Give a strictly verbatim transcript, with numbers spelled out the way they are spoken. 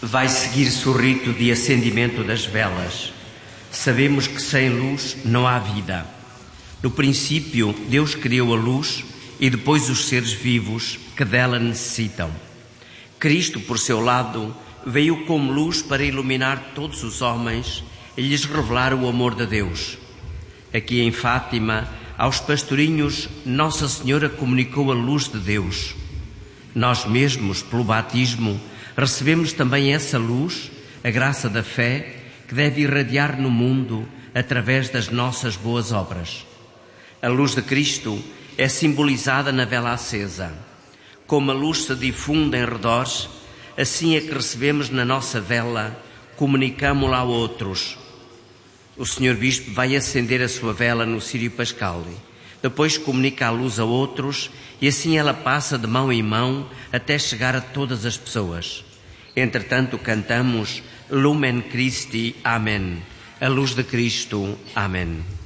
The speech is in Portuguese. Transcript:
vai seguir-se o rito de acendimento das velas. Sabemos que sem luz não há vida. No princípio, Deus criou a luz e depois os seres vivos que dela necessitam. Cristo, por seu lado, veio como luz para iluminar todos os homens e lhes revelar o amor de Deus. Aqui em Fátima, aos pastorinhos, Nossa Senhora comunicou a luz de Deus. Nós mesmos, pelo batismo, recebemos também essa luz, a graça da fé, que deve irradiar no mundo através das nossas boas obras. A luz de Cristo é simbolizada na vela acesa. Como a luz se difunde em redores, assim é que recebemos na nossa vela, comunicamo-la a outros. O senhor Bispo vai acender a sua vela no Círio Pascal. Depois comunica a luz a outros e assim ela passa de mão em mão até chegar a todas as pessoas. Entretanto, cantamos Lumen Christi, Amém. A luz de Cristo, Amém.